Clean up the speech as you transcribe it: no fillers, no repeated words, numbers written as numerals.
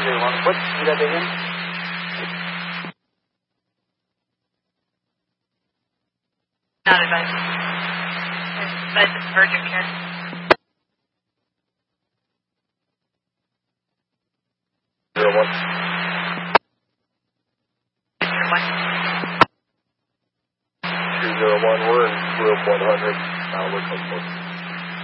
What? You got that again? Not advice. Advice is urgent care. Zero one. 201, we're in room 100. We're close.